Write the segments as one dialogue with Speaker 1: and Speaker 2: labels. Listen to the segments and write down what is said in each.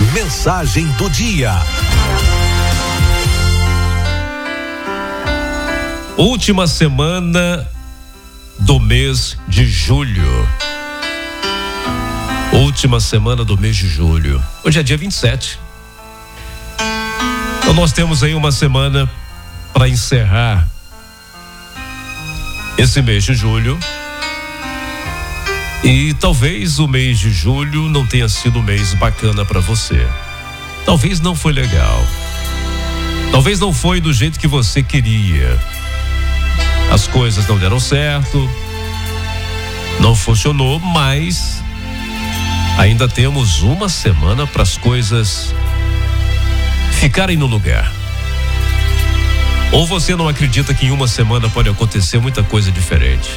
Speaker 1: Mensagem do dia.
Speaker 2: Última semana do mês de julho. Última semana do mês de julho. Hoje é dia 27. Então nós temos aí uma semana para encerrar esse mês de julho. E talvez o mês de julho não tenha sido um mês bacana para você. Talvez não foi legal. Talvez não foi do jeito que você queria. As coisas não deram certo. Não funcionou, mas ainda temos uma semana para as coisas ficarem no lugar. Ou você não acredita que em uma semana pode acontecer muita coisa diferente?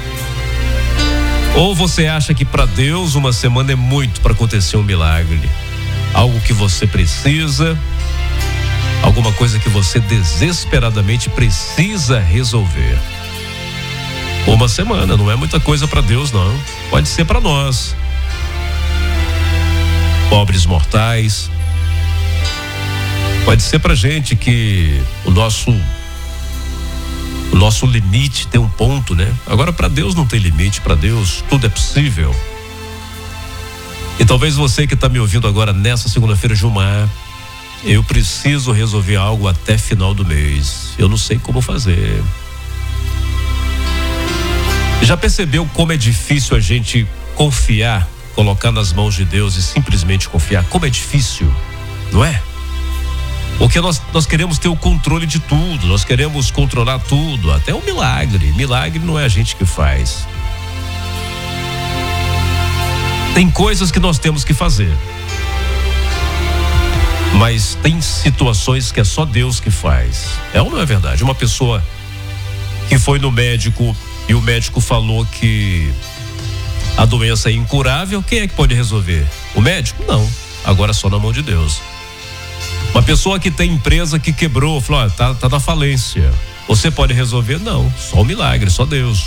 Speaker 2: Ou você acha que para Deus uma semana é muito para acontecer um milagre? Algo que você precisa, alguma coisa que você desesperadamente precisa resolver. Uma semana não é muita coisa para Deus, não. Pode ser para nós, pobres mortais. Pode ser pra gente que o nosso limite tem um ponto, né? Agora para Deus não tem limite, para Deus tudo é possível. E talvez você que está me ouvindo agora nessa segunda-feira, Gilmar, eu preciso resolver algo até final do mês. Eu não sei como fazer. Já percebeu como é difícil a gente confiar, colocar nas mãos de Deus e simplesmente confiar? Como é difícil, não é? Porque nós queremos ter o controle de tudo, nós queremos controlar tudo, até o milagre. Milagre não é a gente que faz. Tem coisas que nós temos que fazer, mas tem situações que é só Deus que faz. É ou não é verdade? Uma pessoa que foi no médico e o médico falou que a doença é incurável, quem é que pode resolver? O médico? Não. Agora é só na mão de Deus. Uma pessoa que tem empresa que quebrou, falou, tá na falência. Você pode resolver? Não, só o milagre, só Deus.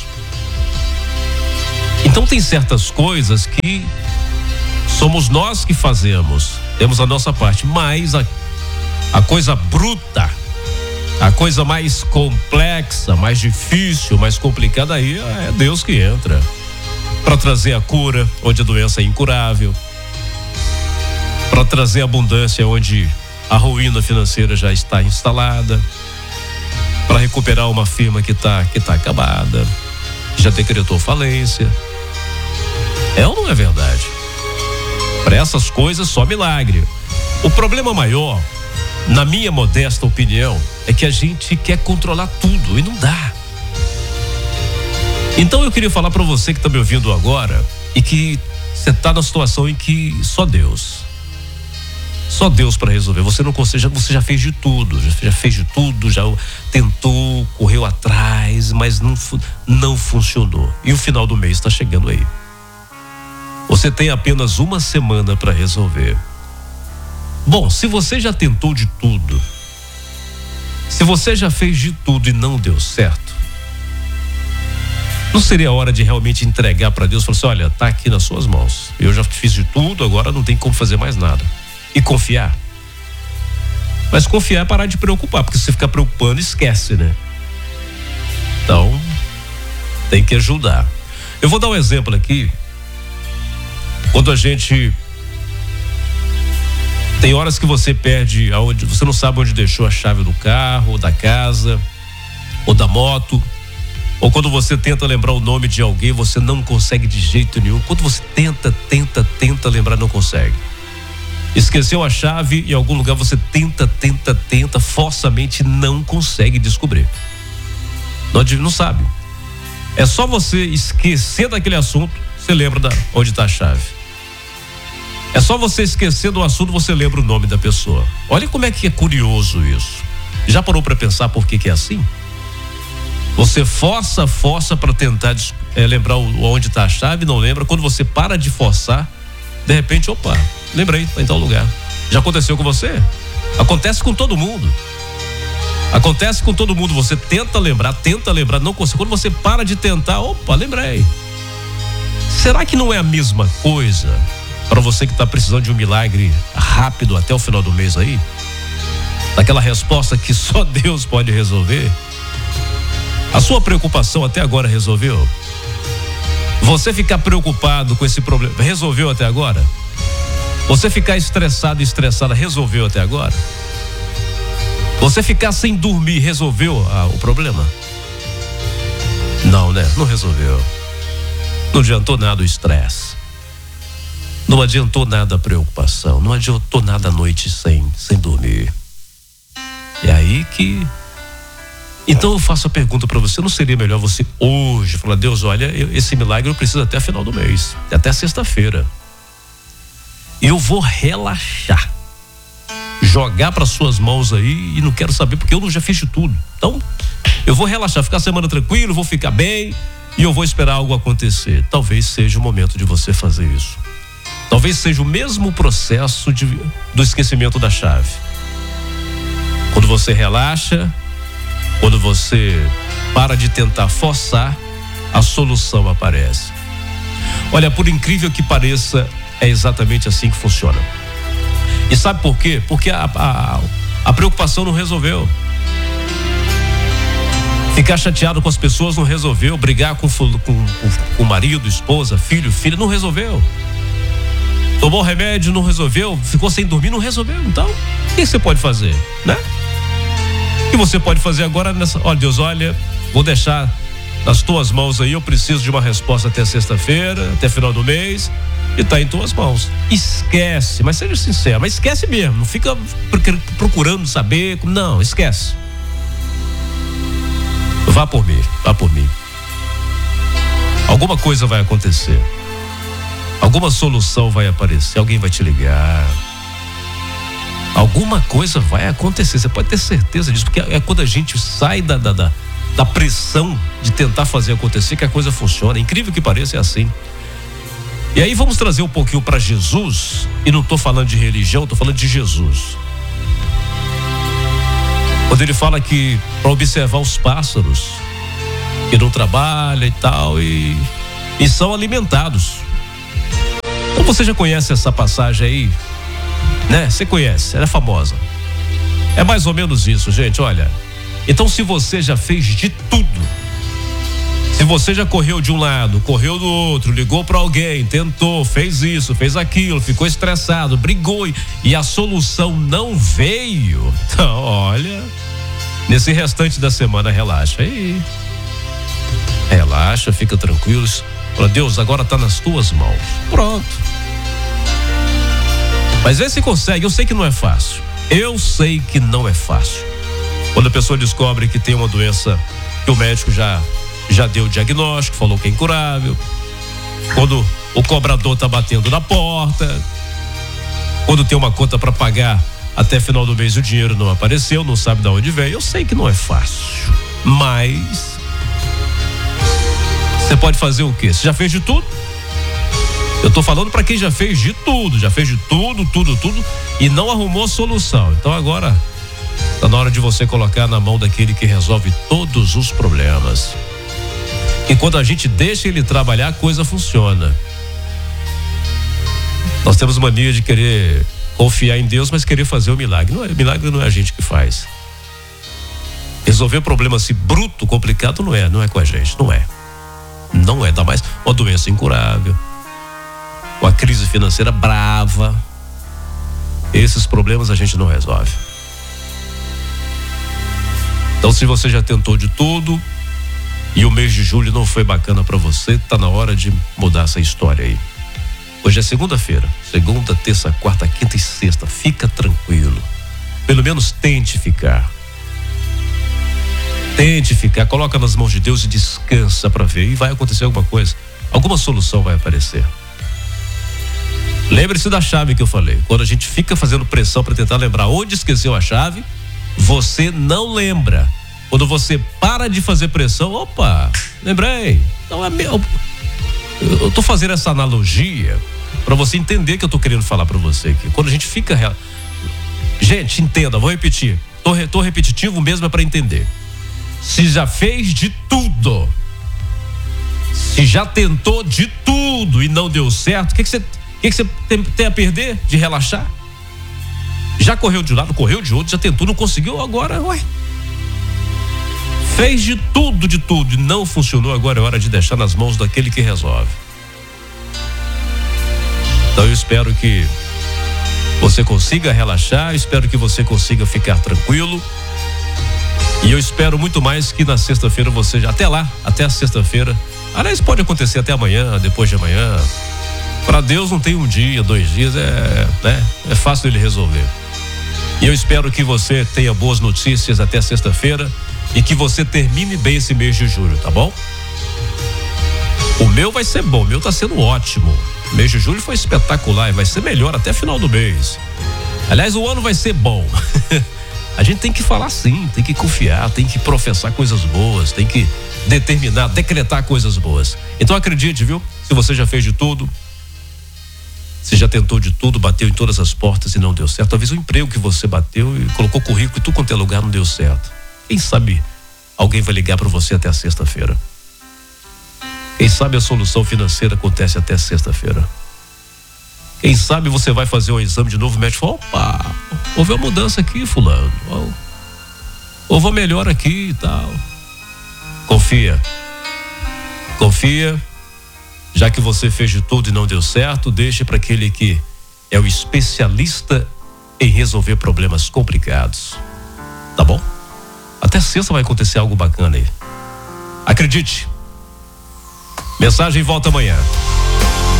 Speaker 2: Então tem certas coisas que somos nós que fazemos, temos a nossa parte, mas a coisa bruta, a coisa mais complexa, mais difícil, mais complicada, aí é Deus que entra para trazer a cura onde a doença é incurável, para trazer abundância onde a ruína financeira já está instalada, para recuperar uma firma que tá acabada, que já decretou falência. É ou não é verdade? Para essas coisas só milagre. O problema maior, na minha modesta opinião, é que a gente quer controlar tudo e não dá. Então eu queria falar para você que está me ouvindo agora e que você está na situação em que só Deus para resolver. Você não consegue, você já fez de tudo, já tentou, correu atrás, mas não funcionou. E o final do mês está chegando aí. Você tem apenas uma semana para resolver. Bom, se você já tentou de tudo, se você já fez de tudo e não deu certo, não seria a hora de realmente entregar para Deus e falar assim, olha, tá aqui nas suas mãos. Eu já fiz de tudo, agora não tem como fazer mais nada. E confiar. Mas confiar é parar de preocupar, porque se você ficar preocupando, esquece, né? Então, tem que ajudar. Eu vou dar um exemplo aqui. Quando a gente tem horas que você perde você não sabe onde deixou a chave do carro, ou da casa, ou da moto, ou quando você tenta lembrar o nome de alguém, você não consegue de jeito nenhum. Quando você tenta lembrar, não consegue. Esqueceu a chave em algum lugar, você tenta, forçamente não consegue descobrir. Não sabe. É só você esquecer daquele assunto, você lembra onde está a chave. É só você esquecer do assunto, você lembra o nome da pessoa. Olha como é que é curioso isso. Já parou para pensar por que é assim? Você força para tentar lembrar onde está a chave, não lembra. Quando você para de forçar, de repente, opa, lembrei, tá em tal lugar. Já aconteceu com você? Acontece com todo mundo. Você tenta lembrar, não consegue. Quando você para de tentar, opa, lembrei. Será que não é a mesma coisa Para você que está precisando de um milagre rápido até o final do mês aí, daquela resposta que só Deus pode resolver. A sua preocupação até agora resolveu? Você ficar preocupado com esse problema, resolveu até agora? Você ficar estressado e estressada, resolveu até agora? Você ficar sem dormir, resolveu o problema? Não, né? Não resolveu. Não adiantou nada o estresse. Não adiantou nada a preocupação. Não adiantou nada a noite sem dormir. É aí que... Então eu faço a pergunta para você, não seria melhor você hoje falar: Deus, olha, esse milagre eu preciso até a final do mês, até sexta-feira. Eu vou relaxar, jogar para suas mãos aí e não quero saber, porque eu já fiz de tudo. Então eu vou relaxar, ficar a semana tranquilo, vou ficar bem e eu vou esperar algo acontecer. Talvez seja o momento de você fazer isso. Talvez seja o mesmo processo do esquecimento da chave. Quando você relaxa, quando você para de tentar forçar, a solução aparece. Olha, por incrível que pareça, é exatamente assim que funciona. E sabe por quê? Porque a preocupação não resolveu. Ficar chateado com as pessoas não resolveu. Brigar com o marido, esposa, filho, filha, não resolveu. Tomou remédio, não resolveu. Ficou sem dormir, não resolveu. Então, o que você pode fazer, né? O que você pode fazer agora olha, Deus, olha, vou deixar nas tuas mãos aí, eu preciso de uma resposta até sexta-feira, até final do mês, e tá em tuas mãos. Esquece, mas seja sincero, mas esquece mesmo, não fica procurando saber, não, esquece. Vá por mim, vá por mim. Alguma coisa vai acontecer. Alguma solução vai aparecer, alguém vai te ligar. Alguma coisa vai acontecer, você pode ter certeza disso, porque é quando a gente sai da pressão de tentar fazer acontecer que a coisa funciona. Incrível que pareça, é assim. E aí vamos trazer um pouquinho para Jesus, e não estou falando de religião, estou falando de Jesus. Quando ele fala que para observar os pássaros que não trabalham e tal, e são alimentados. Então você já conhece essa passagem aí, né? Você conhece, ela é famosa. É mais ou menos isso, gente, olha. Então, se você já fez de tudo, se você já correu de um lado, correu do outro, ligou para alguém, tentou, fez isso, fez aquilo, ficou estressado, brigou e a solução não veio, então, olha, nesse restante da semana, relaxa aí. Relaxa, fica tranquilo. Fala: Deus, agora tá nas tuas mãos. Pronto. Mas vê se consegue. Eu sei que não é fácil. Eu sei que não é fácil. Quando a pessoa descobre que tem uma doença que o médico já deu o diagnóstico, falou que é incurável. Quando o cobrador tá batendo na porta. Quando tem uma conta para pagar até final do mês e o dinheiro não apareceu, não sabe de onde veio. Eu sei que não é fácil. Mas você pode fazer o quê? Você já fez de tudo? Eu tô falando para quem já fez de tudo e não arrumou solução. Então agora tá na hora de você colocar na mão daquele que resolve todos os problemas. E quando a gente deixa ele trabalhar, a coisa funciona. Nós temos mania de querer confiar em Deus, mas querer fazer o milagre. Milagre não é a gente que faz. Resolver problema assim bruto, complicado, não é com a gente, não é. Não é, dá mais uma doença incurável, uma crise financeira brava. Esses problemas a gente não resolve. Então, se você já tentou de tudo e o mês de julho não foi bacana para você, tá na hora de mudar essa história aí. Hoje é segunda-feira, segunda, terça, quarta, quinta e sexta. Fica tranquilo. Pelo menos tente ficar. Tente ficar, coloca nas mãos de Deus e descansa para ver. E vai acontecer alguma coisa. Alguma solução vai aparecer. Lembre-se da chave que eu falei. Quando a gente fica fazendo pressão para tentar lembrar onde esqueceu a chave, você não lembra. Quando você para de fazer pressão, opa, lembrei. Então eu tô fazendo essa analogia para você entender que eu tô querendo falar para você aqui. Quando a gente fica... Gente, entenda, vou repetir. Tô repetitivo mesmo, é para entender. Se já fez de tudo, se já tentou de tudo e não deu certo, o que você O que você tem a perder de relaxar? Já correu de um lado, correu de outro, já tentou, não conseguiu, agora, fez de tudo e não funcionou, agora é hora de deixar nas mãos daquele que resolve. Então eu espero que você consiga relaxar, espero que você consiga ficar tranquilo. E eu espero muito mais que na sexta-feira você, até a sexta-feira, aliás, pode acontecer até amanhã, depois de amanhã. Para Deus não tem um dia, 2 dias, é fácil ele resolver. E eu espero que você tenha boas notícias até sexta-feira e que você termine bem esse mês de julho, tá bom? O meu vai ser bom, o meu tá sendo ótimo. O mês de julho foi espetacular e vai ser melhor até final do mês. Aliás, o ano vai ser bom. A gente tem que falar sim, tem que confiar, tem que professar coisas boas, tem que decretar coisas boas. Então acredite, viu? Se você já fez de tudo, você já tentou de tudo, bateu em todas as portas e não deu certo. Talvez o emprego que você bateu e colocou currículo e tudo quanto é lugar não deu certo. Quem sabe alguém vai ligar para você até a sexta-feira. Quem sabe a solução financeira acontece até sexta-feira. Quem sabe você vai fazer um exame de novo, o médico fala, opa, houve uma mudança aqui, fulano. Houve uma melhora aqui e tal. Confia. Já que você fez de tudo e não deu certo, deixe para aquele que é o especialista em resolver problemas complicados. Tá bom? Até sexta vai acontecer algo bacana aí. Acredite. Mensagem volta amanhã.